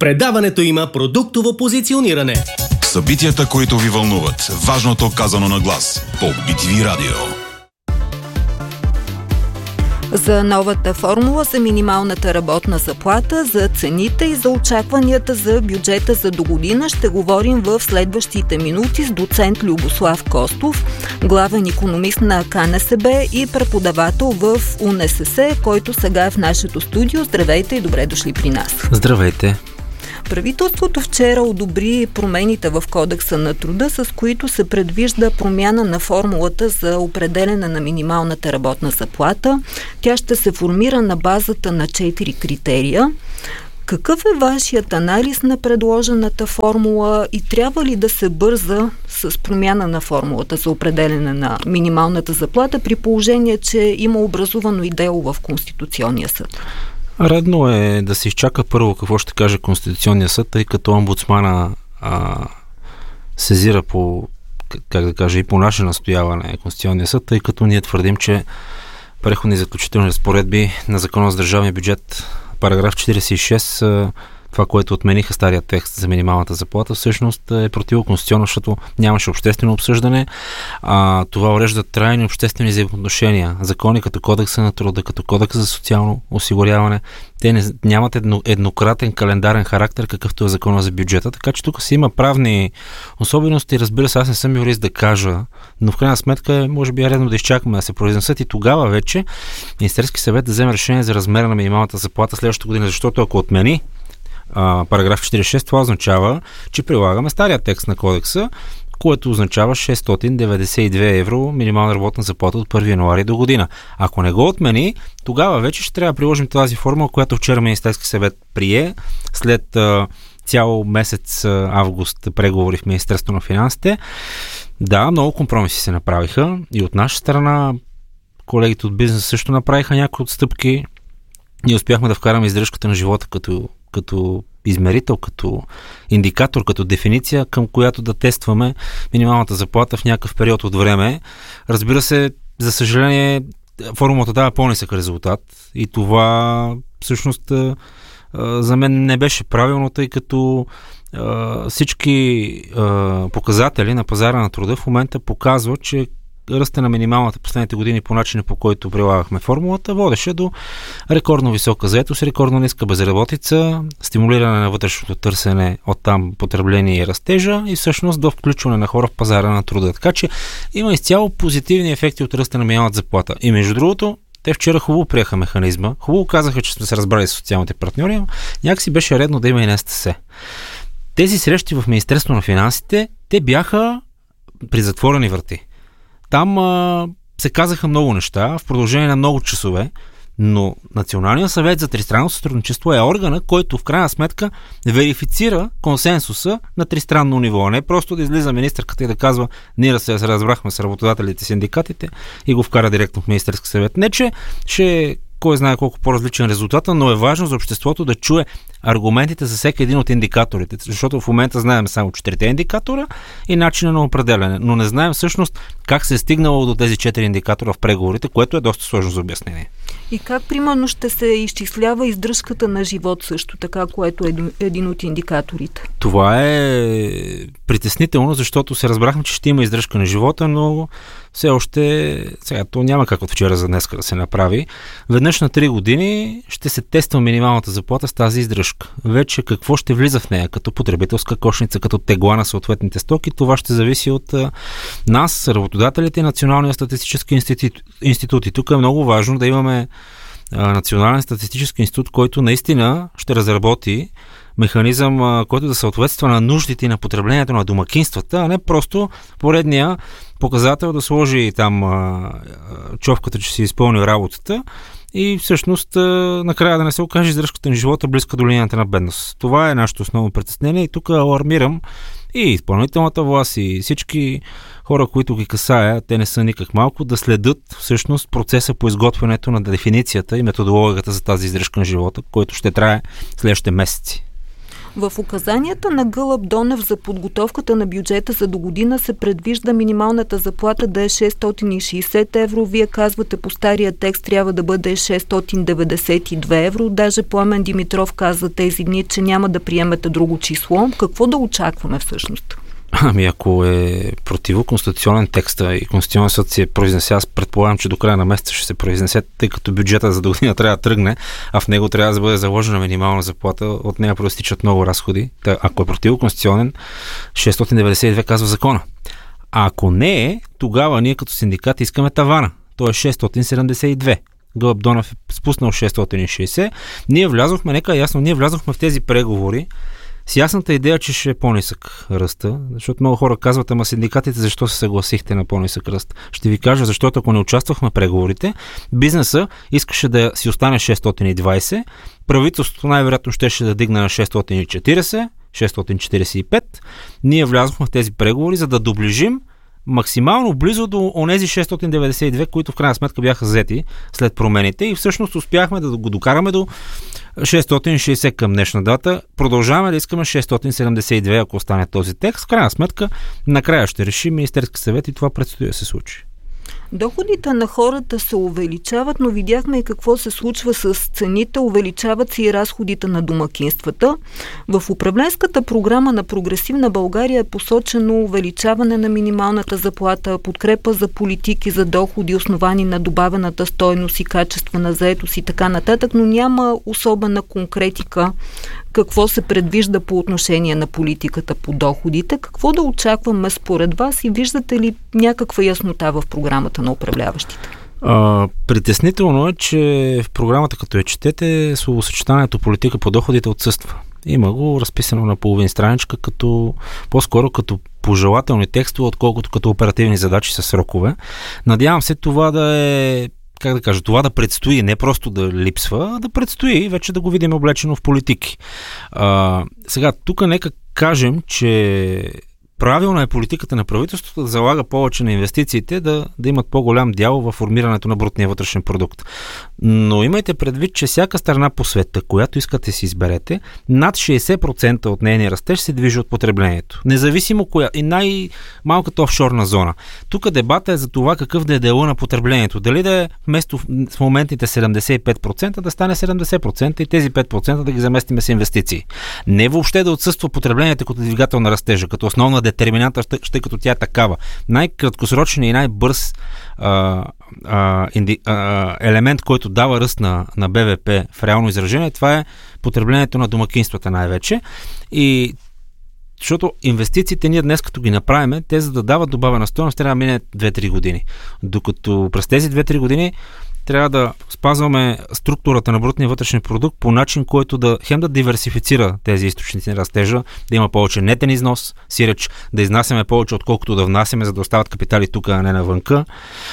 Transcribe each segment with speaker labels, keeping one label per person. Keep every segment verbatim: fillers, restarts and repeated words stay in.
Speaker 1: предаването има продуктово позициониране.
Speaker 2: Събитията, които ви вълнуват. Важното казано на глас. По Би Ти Ви Радио.
Speaker 3: За новата формула за минималната работна заплата, за цените и за очакванията за бюджета за догодина ще говорим в следващите минути с доцент Любослав Костов, главен икономист на Ка Не Се Бе и преподавател в У Н С С, който сега е в нашето студио. Здравейте и добре дошли при нас.
Speaker 4: Здравейте!
Speaker 3: Правителството вчера одобри промените в Кодекса на труда, с които се предвижда промяна на формулата за определяне на минималната работна заплата. Тя ще се формира на базата на четири критерия. Какъв е вашият анализ на предложената формула и трябва ли да се бърза с промяна на формулата за определяне на минималната заплата, при положение, че има образувано и дело в Конституционния съд?
Speaker 4: Редно е да се изчака първо какво ще каже Конституционния съд, тъй като омбудсмана а, сезира по, как да кажа, и по наше настояване Конституционния съд, тъй като ние твърдим, че преходни и заключителни разпоредби на Закона за държавния бюджет, параграф четиридесет и шест, това, което отмениха стария текст за минималната заплата, всъщност е противоконституционно, защото нямаше обществено обсъждане. А, това урежда трайни обществени взаимоотношения. Закони като Кодекса на труда, като Кодекса за социално осигуряване, те не, нямат едно, еднократен календарен характер, какъвто е Закона за бюджета, така че тук си има правни особености. Разбира се, аз не съм юрист да кажа, но в крайна сметка може би е редно да изчакаме да се произнесат и тогава вече Министерски съвет да вземе решение за размера на минималната заплата следващата година, защото ако отмени Uh, параграф четиридесет и шест, това означава, че прилагаме стария текст на кодекса, което означава шестстотин деветдесет и две евро минимална работна заплата от първи януари до година. Ако не го отмени, тогава вече ще трябва да приложим тази формула, която вчера Министерски съвет прие след uh, цял месец uh, август преговори в Министерството на финансите. Да, много компромиси се направиха и от наша страна колегите от бизнеса също направиха някои отстъпки. Ние успяхме да вкараме издръжката на живота като като измерител, като индикатор, като дефиниция, към която да тестваме минималната заплата в някакъв период от време. Разбира се, за съжаление, формулата дава по-нисък резултат и това всъщност за мен не беше правилно, тъй като всички показатели на пазара на труда в момента показват, че ръста на минималната последните години по начина, по който прилагахме формулата, водеше до рекордно висока заетост, рекордно ниска безработица, стимулиране на вътрешното търсене, оттам потребление и растежа и всъщност до включване на хора в пазара на труда. Така че има изцяло позитивни ефекти от ръста на минималната заплата. И между другото, те вчера хубаво приеха механизма, хубаво казаха, че сме се разбрали с социалните партньори, но някакси беше редно да има и Н С Т С. Тези срещи в Министерството на финансите, те бяха при затворени врати. Там а, се казаха много неща в продължение на много часове, но Националният съвет за тристранно сътрудничество е органа, който в крайна сметка верифицира консенсуса на тристранно ниво, а не просто да излиза министърката и да казва ние се разбрахме с работодателите, синдикатите и го вкара директно в Министерски съвет. Не, че ще кой знае колко по-различен резултата, но е важно за обществото да чуе аргументите за всеки един от индикаторите, защото в момента знаем само четирите индикатора и начина на определяне, но не знаем всъщност как се е стигнало до тези четири индикатора в преговорите, което е доста сложно за обяснение.
Speaker 3: И как примерно ще се изчислява издръжката на живот също така, което е един от индикаторите?
Speaker 4: Това е притеснително, защото се разбрахме, че ще има издръжка на живота, но все още, сега то няма как от вчера за днес да се направи. Веднъж на три години ще се тества минималната заплата с тази издръжка. Вече какво ще влиза в нея, като потребителска кошница, като тегла на съответните стоки, това ще зависи от а, нас, работодателите и Националния статистически институт. институт. И тук е много важно да имаме а, Национален статистически институт, който наистина ще разработи механизъм, а, който да съответства на нуждите и на потреблението на домакинствата, а не просто поредния показател да сложи там а, човката, че си изпълни работата и всъщност накрая да не се окаже издръжката на живота близка до линията на бедност. Това е нашето основно притеснение и тук алармирам и изпълнителната власт и всички хора, които ги касае, те не са никак малко, да следят всъщност процеса по изготвянето на дефиницията и методологията за тази издръжка на живота, който ще трае следващите месеци.
Speaker 3: В указанията на Гълъб Донев за подготовката на бюджета за до година се предвижда минималната заплата да е шестстотин и шейсет евро. Вие казвате, по стария текст трябва да бъде шестстотин деветдесет и две евро. Даже Пламен Димитров каза тези дни, че няма да приемете друго число. Какво да очакваме всъщност?
Speaker 4: Ами ако е противоконституционен текст и Конституционен съд се произнесе, аз предполагам, че до края на месеца ще се произнесе, тъй като бюджета за до година трябва да тръгне, а в него трябва да бъде заложена минимална заплата, от нея проистичат много разходи. Та, ако е противоконституционен, шестстотин деветдесет и две казва закона. А ако не е, тогава ние като синдикат искаме тавана. То е шестстотин седемдесет и две. Гълъб Донев е спуснал шестстотин и шейсет. Ние влязохме, нека ясно, ние влязохме в тези преговори с ясната идея, че ще е по-нисък ръста, защото много хора казват, ама синдикатите защо се съгласихте на по-нисък ръст? Ще ви кажа, защото ако не участвахме в преговорите, бизнеса искаше да си остане шестстотин и двайсет, правителството най-вероятно щеше да дигне на шестстотин и четирийсет, шестстотин четирийсет и пет. Ние влязохме в тези преговори, за да доближим максимално близо до онези шестстотин деветдесет и две, които в крайна сметка бяха взети след промените, и всъщност успяхме да го докараме до шестстотин и шейсет към днешна дата. Продължаваме да искаме шестстотин седемдесет и две, ако остане този текст. В крайна сметка, накрая ще реши Министерски съвет и това предстои да се случи.
Speaker 3: Доходите на хората се увеличават, но видяхме и какво се случва с цените. Увеличават се и разходите на домакинствата. В управленската програма на Прогресивна България е посочено увеличаване на минималната заплата, подкрепа за политики за доходи, основани на добавената стойност и качествена заетост и така нататък, но няма особена конкретика какво се предвижда по отношение на политиката по доходите. Какво да очакваме според вас и виждате ли някаква яснота в програмата на управляващите?
Speaker 4: А, притеснително е, че в програмата, като я четете, словосъчетанието политика по доходите отсъства. Има го разписано на половин страничка, като по-скоро като пожелателни текстове, отколкото като оперативни задачи с срокове. Надявам се това да е, как да кажа, това да предстои, не просто да липсва, а да предстои вече да го видим облечено в политики. А, сега, тук нека кажем, че правилна е политиката на правителството да залага повече на инвестициите, да, да имат по-голям дял в формирането на брутния вътрешен продукт. Но имайте предвид, че всяка страна по света, която искате си изберете, над шейсет процента от нейния растеж се движи от потреблението. Независимо коя и най-малката офшорна зона. Тук дебата е за това какъв да е дела на потреблението. Дали да е вместо в моментните седемдесет и пет процента да стане седемдесет процента и тези пет процента да ги заместиме с инвестиции. Не въобще да отсъства потреблението като двигател на растежа, като основна детерминанта, тъй като тя е такава. Най-краткосрочен и най-бърз а, а, инди, а, елемент, който дава ръст на, на БВП в реално изражение, това е потреблението на домакинствата най-вече. И защото инвестициите ние днес като ги направим, те за да дават добавена стойност трябва да мине две-три години. Докато през тези две-три години трябва да спазваме структурата на брутния вътрешен продукт по начин, който да хем да диверсифицира тези източници на растежа, да има повече нетен износ, сиреч да изнасяме повече, отколкото да внасяме, за да остават капитали тук, а не навънка,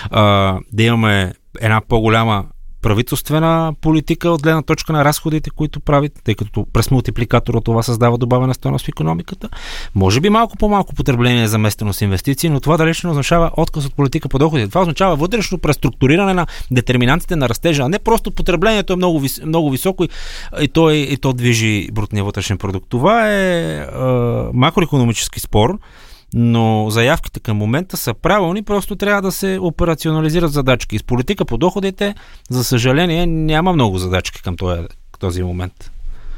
Speaker 4: а, да имаме една по-голяма правителствена политика от гледна точка на разходите, които правите, тъй като през мултипликатора това създава добавена стойност в икономиката. Може би малко по-малко потребление е заместено с инвестиции, но това далеч не означава отказ от политика по доходите. Това означава вътрешно преструктуриране на детерминантите на растежа, а не просто потреблението е много, вис... много високо и, и, то е, и то движи брутния вътрешен продукт. Това е, е макроикономически спор, но заявките към момента са правилни, просто трябва да се операционализират задачки. С политика по доходите, за съжаление, няма много задачки към този, този момент.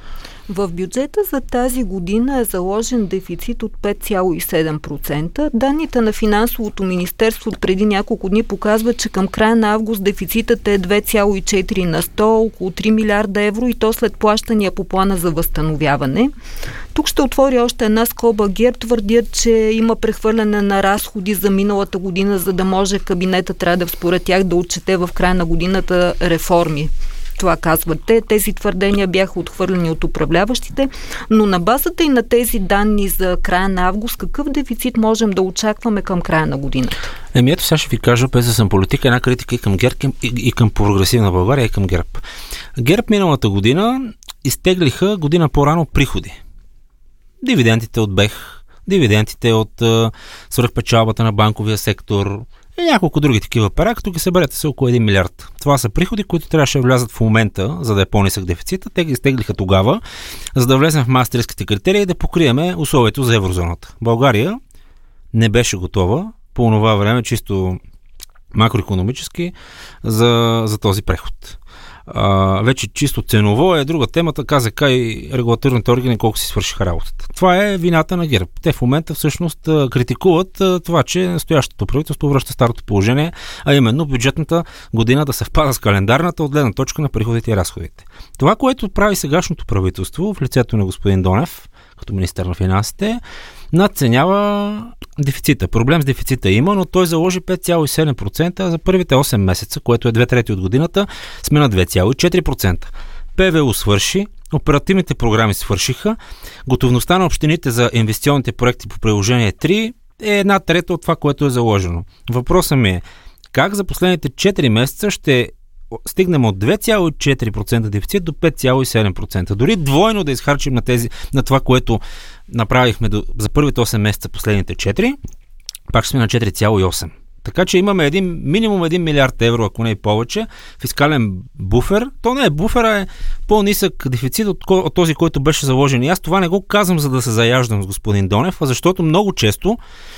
Speaker 3: В бюджета за тази година е заложен дефицит от пет цяло и седем процента. Данните на Финансовото министерство преди няколко дни показват, че към края на август дефицитът е две цяло и четири на сто, около три милиарда евро, и то след плащания по плана за възстановяване. Тук ще отворя още една скоба. ГЕРБ твърдят, че има прехвърляне на разходи за миналата година, за да може кабинетът Радев според тях да отчете в края на годината реформи. Това казват те. Тези твърдения бяха отхвърлени от управляващите, но на базата и на тези данни за края на август, какъв дефицит можем да очакваме към края на годината?
Speaker 4: Еми ето сега ще ви кажа, без да съм политика, една критика и към ГЕРБ, и, и към Прогресивна България, и към ГЕРБ. ГЕРБ миналата година изтеглиха година по-рано приходи. Дивидендите от БЕХ, дивидендите от uh, свръхпечалбата на банковия сектор и няколко други такива пера, като ги съберете се около един милиард. Това са приходи, които трябваше да влязат в момента, за да е по-нисък дефицита. Те ги изтеглиха тогава, за да влезем в мастерските критерии и да покриеме условието за еврозоната. България не беше готова по това време, чисто макроекономически, за, за този преход. А, вече чисто ценово е друга темата, КЗК и регулаторните органи колко си свършиха работата. Това е вината на ГЕРБ. Те в момента всъщност критикуват това, че настоящото правителство връща старото положение, а именно бюджетната година да съвпада с календарната от гледна точка на приходите и разходите. Това, което прави сегашното правителство в лицето на господин Донев, като министър на финансите, надценява дефицита. Проблем с дефицита има, но той заложи пет цяло и седем процента за първите осем месеца, което е две трети от годината, сме на две цяло и четири процента. ПВУ свърши, оперативните програми свършиха, готовността на общините за инвестиционните проекти по приложение три е една трета от това, което е заложено. Въпросът ми е, как за последните четири месеца ще стигнем от две цяло и четири процента дефицит до пет цяло и седем процента. Дори двойно да изхарчим на, тези, на това, което направихме до, за първите осем месеца последните четири, пак сме на четири цяло и осем. Така че имаме един, минимум един милиард евро, ако не и повече, фискален буфер. То не е буфер, а е по-нисък дефицит от, от този, който беше заложен. И аз това не го казвам, за да се заяждам с господин Донев, а защото много често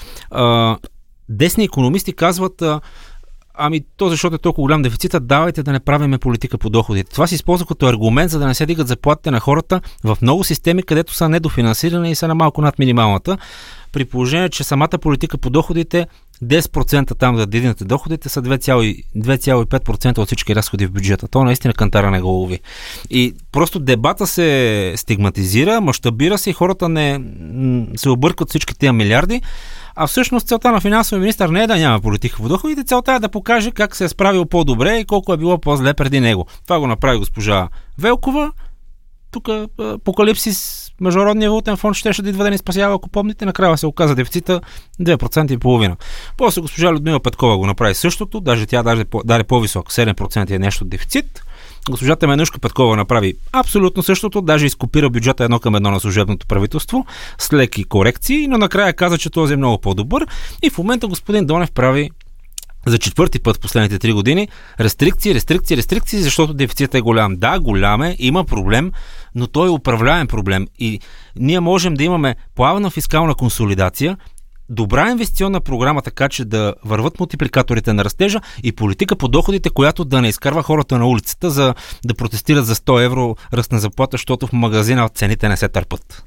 Speaker 4: а, десни икономисти казват: а, ами то защото е толкова голям дефицита, давайте да не правиме политика по доходите. Това се използва като аргумент, за да не се дигат заплатите на хората в много системи, където са недофинансирани и са на малко над минималната. При положение, че самата политика по доходите, десет процента там да дигнете доходите, са две цяло и пет процента от всички разходи в бюджета. То наистина кантара не го лови. И просто дебата се стигматизира, мащабира се и хората не се объркат всички тия милиарди. А всъщност целта на финансовия министър не е да няма политика по доходите, целта е да покаже как се е справил по-добре и колко е било по-зле преди него. Това го направи госпожа Велкова. Тук апокалипсис, Международния валутен фонд щеше да идва да ни спасява, ако помните, накрая се оказа дефицита две процента и половина. После госпожа Людмила Петкова го направи същото, даже тя даде, даде по-висок, седем процента е нещо дефицит. Госпожа Теменушка Петкова направи абсолютно същото, даже изкопира бюджета едно към едно на служебното правителство с леки корекции, но накрая каза, че този е много по-добър и в момента господин Донев прави за четвърти път в последните три години рестрикции, рестрикции, рестрикции, защото дефицитът е голям. Да, голям е, има проблем, но той е управляем проблем и ние можем да имаме плавна фискална консолидация, добра инвестиционна програма, така че да върват мултипликаторите на растежа и политика по доходите, която да не изкарва хората на улицата за да протестират за сто евро ръст на заплата, защото в магазина цените не се търпат.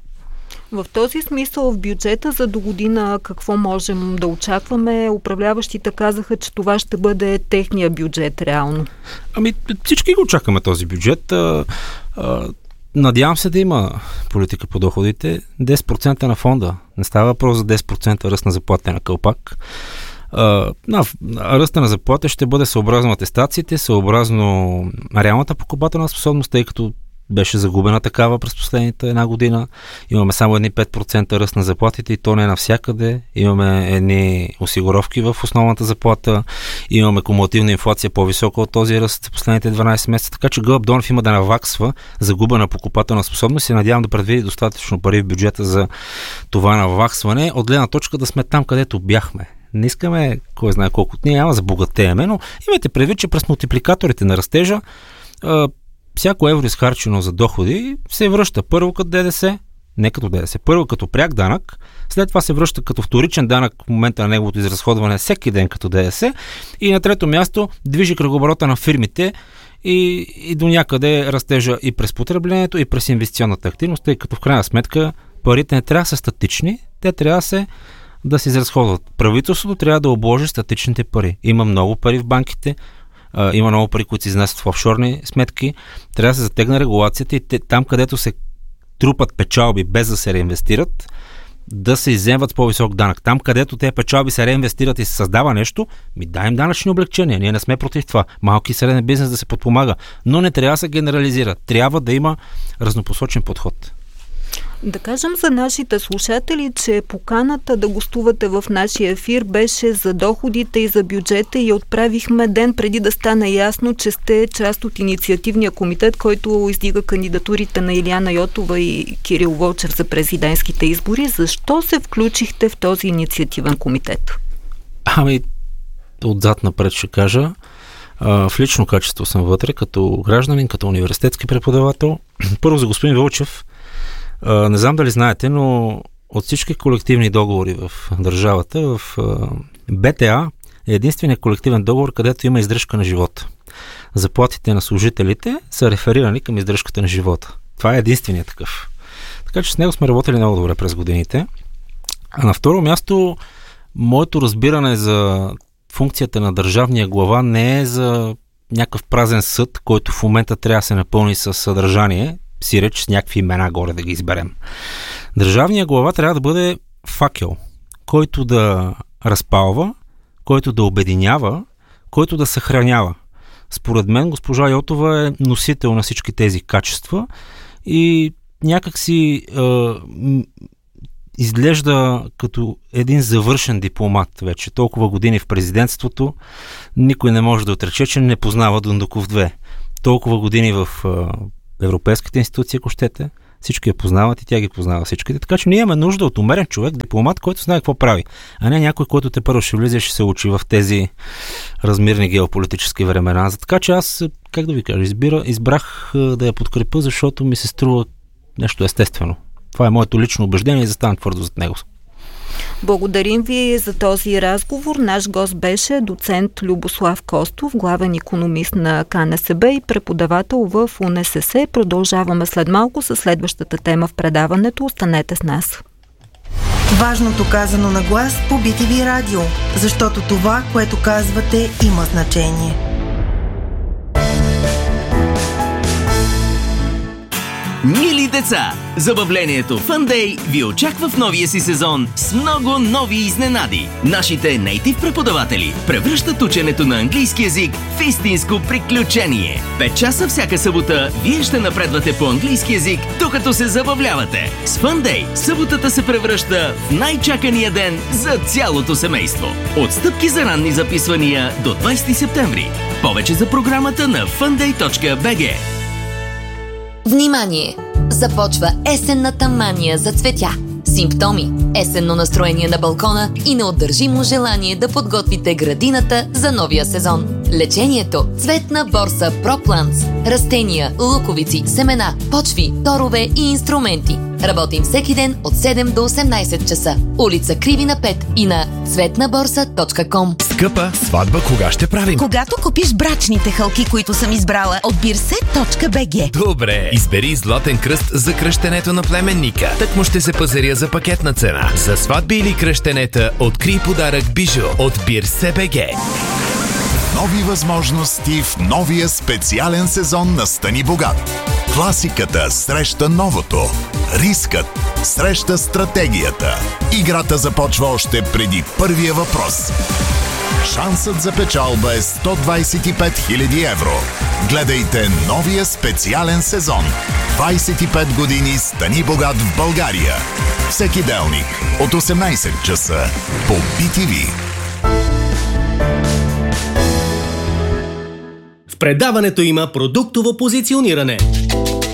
Speaker 3: В този смисъл в бюджета за до година какво можем да очакваме? Управляващите казаха, че това ще бъде техния бюджет реално.
Speaker 4: Ами всички го очакваме този бюджет. А, а, надявам се да има политика по доходите. десет процента на фонда. Не става въпрос за десет процента ръст на заплата на кълпак. Uh, на, ръста на заплата ще бъде съобразно атестациите, съобразно реалната покупателна способност, тъй като беше загубена такава през последните една година. Имаме само едни пет процента ръст на заплатите и то не е навсякъде. Имаме едни осигуровки в основната заплата. Имаме кумулативна инфлация по-висока от този ръст за последните дванайсет месеца. Така че Гълъб Донев има да наваксва загубена покупателна способност и надявам да предвиди достатъчно пари в бюджета за това наваксване. От гледна точка да сме там, където бяхме. Не искаме, кой знае колко, ние няма забогатееме, но имайте предвид, че през мултипликаторите на растежа всяко евро изхарчено за доходи се връща първо като ДДС, не като ДДС, първо като пряк данък, след това се връща като вторичен данък в момента на неговото изразходване всеки ден като ДДС и на трето място движи кръгооборота на фирмите и, и до някъде растежа и през потреблението, и през инвестиционната активност, тъй като в крайна сметка парите не трябва да са статични, те трябва да се да се изразходват. Правителството трябва да обложи статичните пари. Има много пари в банките, Uh, има много пари, които се изнасят в офшорни сметки. Трябва да се затегне регулацията и те, там, където се трупат печалби без да се реинвестират, да се изземват с по-висок данък. Там, където те печалби се реинвестират и се създава нещо, ми даем данъчни облегчения. Ние не сме против това. Малки и среден бизнес да се подпомага. Но не трябва да се генерализира. Трябва да има разнопосочен подход.
Speaker 3: Да кажем за нашите слушатели, че поканата да гостувате в нашия ефир беше за доходите и за бюджета и отправихме ден преди да стане ясно, че сте част от инициативния комитет, който издига кандидатурите на Илияна Йотова и Кирил Вълчев за президентските избори. Защо се включихте в този инициативен комитет?
Speaker 4: Ами, отзад напред ще кажа. В лично качество съм вътре, като гражданин, като университетски преподавател. Първо за господин Вълчев. Не знам дали знаете, но от всички колективни договори в държавата, в БТА е единственият колективен договор, където има издръжка на живота. Заплатите на служителите са реферирани към издръжката на живота. Това е единственият такъв. Така че с него сме работили много добре през годините. А на второ място, моето разбиране за функцията на държавния глава не е за някакъв празен съд, който в момента трябва да се напълни с съдържание, си реч с някакви имена горе да ги изберем. Държавния глава трябва да бъде факел, който да разпалва, който да обединява, който да съхранява. Според мен госпожа Йотова е носител на всички тези качества и някак си е, изглежда като един завършен дипломат вече. Толкова години в президентството, никой не може да отрече, че не познава Дондуков две. Толкова години в е, европейските институции, ако щете, всички я познават и тя ги познава всичките. Така че ние имаме нужда от умерен човек, дипломат, който знае какво прави, а не някой, който те първо ще влиза и ще се учи в тези размирни геополитически времена. За така че аз, как да ви кажа, избира, избрах да я подкрепя, защото ми се струва нещо естествено. Това е моето лично убеждение и заставам твърдо зад него.
Speaker 3: Благодарим ви за този разговор. Наш гост беше доцент Любослав Костов, главен икономист на КНСБ и преподавател в УНСС. Продължаваме след малко със следващата тема в предаването. Останете с нас.
Speaker 5: Важното казано на глас по Би Ти Ви радио, защото това, което казвате, има значение.
Speaker 6: Мили деца, забавлението Fun Day ви очаква в новия си сезон с много нови изненади. Нашите нейтив преподаватели превръщат ученето на английски език в истинско приключение. Пет часа всяка събота вие ще напредвате по английски език, докато се забавлявате. С Fun Day съботата се превръща в най-чакания ден за цялото семейство. Отстъпки за ранни записвания до двайсети септември. Повече за програмата на фъндей точка би джи.
Speaker 7: Внимание! Започва есенната мания за цветя. Симптоми – есенно настроение на балкона и неотдържимо желание да подготвите градината за новия сезон. Лечението – цветна борса ProPlants. Растения, луковици, семена, почви, торове и инструменти. Работим всеки ден от седем до осемнайсет часа. Улица Кривина пет и на цветна борса точка ком.
Speaker 8: Скъпа, сватба кога ще правим?
Speaker 9: Когато купиш брачните хълки, които съм избрала от бирсе точка би джи.
Speaker 8: Добре, избери златен кръст за кръщенето на племенника. Так му ще се пазаря за пакетна цена. За сватби или кръщенета открий подарък бижу от бирсе точка би джи.
Speaker 10: Нови възможности в новия специален сезон на Стани богат. Класиката среща новото. Рискът среща стратегията. Играта започва още преди първия въпрос. Шансът за печалба е сто двайсет и пет хиляди евро. Гледайте новия специален сезон. двайсет и пет години Стани богат в България. Всеки делник от осемнайсет часа по Би Ти Ви.
Speaker 1: В предаването има продуктово позициониране.